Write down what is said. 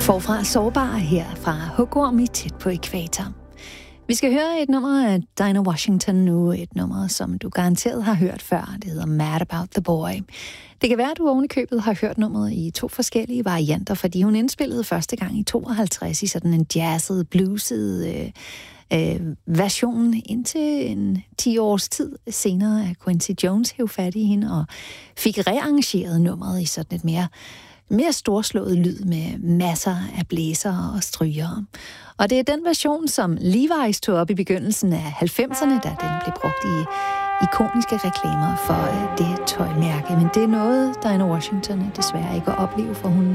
Forfra sårbare her fra Hugorm i Tæt på Ækvator. Vi skal høre et nummer af Dinah Washington nu, et nummer, som du garanteret har hørt før. Det hedder Mad About the Boy. Det kan være, at du oven i købet har hørt nummeret i 2 forskellige varianter, fordi hun indspillede første gang i 52 i sådan en jazzet, blueset version indtil en 10 års tid senere af Quincy Jones hæv fat i hende og fik rearrangeret nummeret i sådan et mere storslået lyd med masser af blæsere og strygere. Og det er den version, som Levi's tog op i begyndelsen af 90'erne, da den blev brugt i ikoniske reklamer for det tøjmærke. Men det er noget, Dinah Washington desværre ikke at opleve, for hun